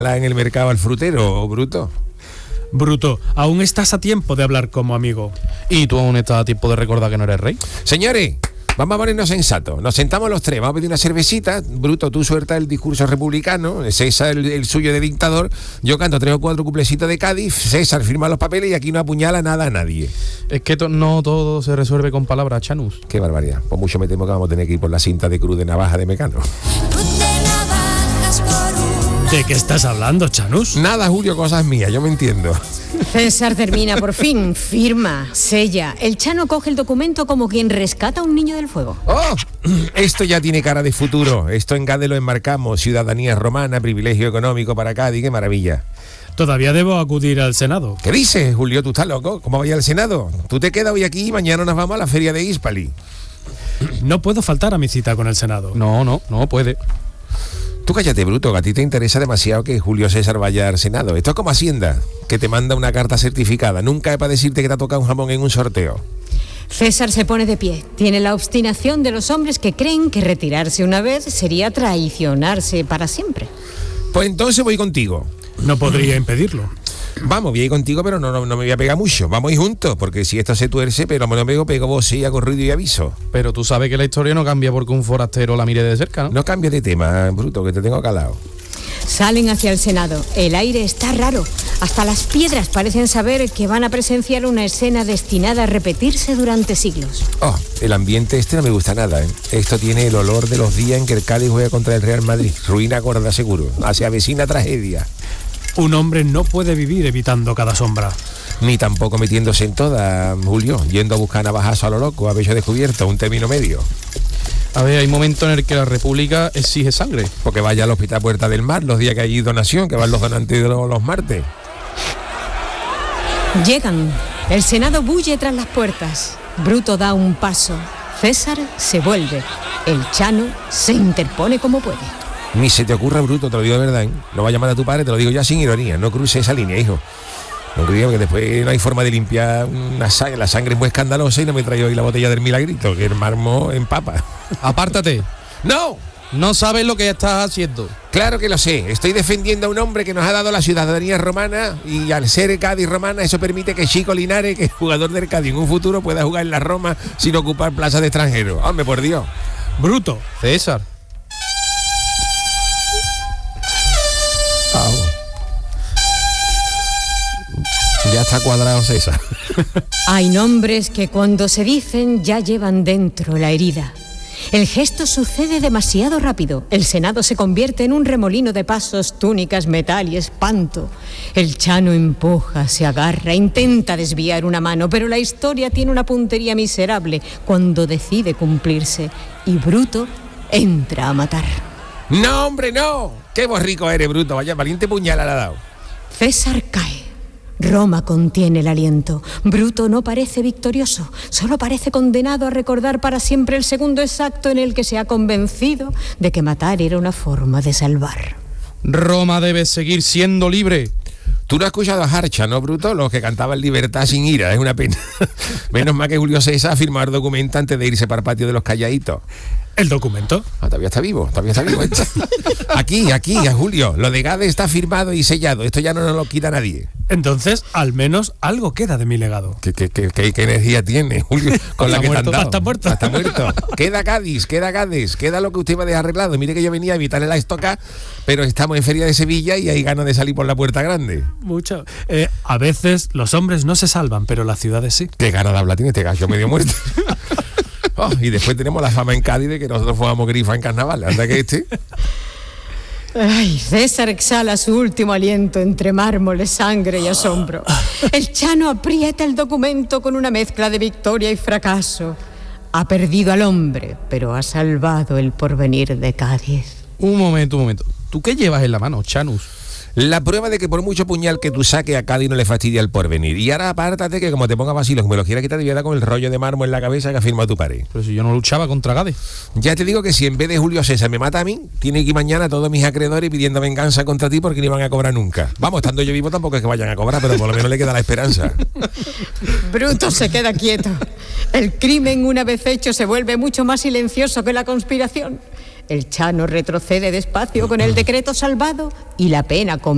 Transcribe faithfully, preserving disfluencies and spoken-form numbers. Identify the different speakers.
Speaker 1: en el mercado al frutero, Bruto.
Speaker 2: Bruto, aún estás a tiempo de hablar como amigo.
Speaker 3: ¿Y tú aún estás a tiempo de recordar que no eres rey?
Speaker 1: Señores, vamos a ponernos sensatos. Nos sentamos los tres, vamos a pedir una cervecita. Bruto, tú sueltas el discurso republicano, César el, el suyo de dictador. Yo canto tres o cuatro cuplecitos de Cádiz, César firma los papeles y aquí no apuñala nada a nadie.
Speaker 3: Es que to- no todo se resuelve con palabras, Chanus.
Speaker 1: Qué barbaridad. Pues mucho me temo que vamos a tener que ir por la cinta de cruz de navaja de Mecano.
Speaker 2: ¿De qué estás hablando, Chanus?
Speaker 1: Nada, Julio, cosas mías, yo me entiendo.
Speaker 4: César termina por fin, firma, sella. El Chano coge el documento como quien rescata a un niño del fuego.
Speaker 1: ¡Oh! Esto ya tiene cara de futuro. Esto en Cádiz lo enmarcamos. Ciudadanía romana, privilegio económico para Cádiz, qué maravilla.
Speaker 2: Todavía debo acudir al Senado.
Speaker 1: ¿Qué dices, Julio? ¿Tú estás loco? ¿Cómo vaya al Senado? Tú te quedas hoy aquí y mañana nos vamos a la feria de Hispali.
Speaker 2: No puedo faltar a mi cita con el Senado.
Speaker 3: No, no, no puede.
Speaker 1: Tú cállate, Bruto, que a ti te interesa demasiado que Julio César vaya al Senado. Esto es como Hacienda, que te manda una carta certificada. Nunca es para decirte que te ha tocado un jamón en un sorteo.
Speaker 4: César se pone de pie. Tiene la obstinación de los hombres que creen que retirarse una vez sería traicionarse para siempre.
Speaker 1: Pues entonces voy contigo.
Speaker 2: No podría impedirlo.
Speaker 1: Vamos, voy a ir contigo, pero no, no, no me voy a pegar mucho. Vamos a ir juntos, porque si esto se tuerce, pero me lo pego, pego vos y hago ruido y aviso.
Speaker 3: Pero tú sabes que la historia no cambia porque un forastero la mire de cerca, ¿no?
Speaker 1: No cambies de tema, Bruto, que te tengo calado.
Speaker 4: Salen hacia el Senado. El aire está raro. Hasta las piedras parecen saber que van a presenciar una escena destinada a repetirse durante siglos.
Speaker 1: Oh, el ambiente este no me gusta nada, ¿eh? Esto tiene el olor de los días en que el Cádiz juega contra el Real Madrid. Ruina gorda seguro. Se avecina tragedia.
Speaker 2: Un hombre no puede vivir evitando cada sombra.
Speaker 1: Ni tampoco metiéndose en toda, Julio, yendo a buscar navajazo a lo loco, a bello descubierto, un término medio.
Speaker 3: A ver, hay momentos en el que la República exige sangre.
Speaker 1: Porque vaya al Hospital Puerta del Mar los días que hay donación, que van los donantes de los, los martes.
Speaker 4: Llegan. El Senado bulle tras las puertas. Bruto da un paso. César se vuelve. El Chano se interpone como puede.
Speaker 1: Ni se te ocurra, Bruto, te lo digo de verdad, ¿eh? No vayas a llamar a tu padre, te lo digo ya sin ironía. No cruce esa línea, hijo. No creo que después no hay forma de limpiar una sangre. La sangre es muy escandalosa y no me traigo hoy la botella del milagrito, que el mármol empapa.
Speaker 3: Apártate.
Speaker 1: ¡No!
Speaker 3: No sabes lo que estás haciendo.
Speaker 1: Claro que lo sé. Estoy defendiendo a un hombre que nos ha dado la ciudadanía romana y al ser Cádiz romana eso permite que Chico Linares, que es jugador del Cádiz en un futuro, pueda jugar en la Roma sin ocupar plaza de extranjero. Hombre, por Dios.
Speaker 2: Bruto.
Speaker 3: César.
Speaker 1: Oh. Ya está cuadrado César.
Speaker 4: Hay nombres que cuando se dicen ya llevan dentro la herida. El gesto sucede demasiado rápido. El Senado se convierte en un remolino de pasos, túnicas, metal y espanto. El Chano empuja, se agarra, intenta desviar una mano, pero la historia tiene una puntería miserable cuando decide cumplirse. Y Bruto entra a matar.
Speaker 1: ¡No, hombre, no! ¡Qué borrico eres, Bruto! Vaya valiente puñal le ha dado.
Speaker 4: César cae. Roma contiene el aliento. Bruto no parece victorioso, solo parece condenado a recordar para siempre el segundo exacto en el que se ha convencido de que matar era una forma de salvar.
Speaker 3: Roma debe seguir siendo libre.
Speaker 1: Tú no has escuchado a Harcha, ¿no, Bruto? Los que cantaban libertad sin ira, es una pena. Menos mal que Julio César ha firmado el documento antes de irse para el patio de los calladitos.
Speaker 2: ¿El documento?
Speaker 1: Ah, todavía está vivo, todavía está vivo. Aquí, aquí, a Julio. Lo de Gade está firmado y sellado. Esto ya no nos lo quita nadie.
Speaker 2: Entonces, al menos algo queda de mi legado.
Speaker 1: ¿Qué, qué, qué, qué, qué energía tiene, Julio? Con la
Speaker 2: Está
Speaker 1: que
Speaker 2: muerto,
Speaker 1: te han dado.
Speaker 2: está muerto.
Speaker 1: Está muerto. Queda Cádiz, queda Cádiz, queda lo que usted va a dejar arreglado. Mire que yo venía a evitarle la estoca, pero estamos en Feria de Sevilla y hay ganas de salir por la puerta grande.
Speaker 2: Mucho. Eh, a veces los hombres no se salvan, pero las ciudades sí.
Speaker 1: Qué ganas de hablar tiene este gallo medio muerto. Oh, y después tenemos la fama en Cádiz de que nosotros fumamos grifa en carnaval. Anda que este...
Speaker 4: Ay, César exhala su último aliento entre mármoles, sangre y asombro. El Chano aprieta el documento con una mezcla de victoria y fracaso. Ha perdido al hombre, pero ha salvado el porvenir de Cádiz.
Speaker 3: Un momento, un momento. ¿Tú qué llevas en la mano, Chanus?
Speaker 1: La prueba de que por mucho puñal que tú saques a Cádiz no le fastidia el porvenir. Y ahora apártate que como te ponga vacilo, que me lo quiera quitar, te voy a dar con el rollo de mármol en la cabeza que ha firmado tu pared.
Speaker 3: Pero si yo no luchaba contra Gade.
Speaker 1: Ya te digo que si en vez de Julio César me mata a mí, tiene que ir mañana todos mis acreedores pidiendo venganza contra ti porque no iban a cobrar nunca. Vamos, estando yo vivo tampoco es que vayan a cobrar, pero por lo menos le queda la esperanza.
Speaker 4: Bruto se queda quieto. El crimen, una vez hecho, se vuelve mucho más silencioso que la conspiración. El Chano retrocede despacio con el decreto salvado y la pena con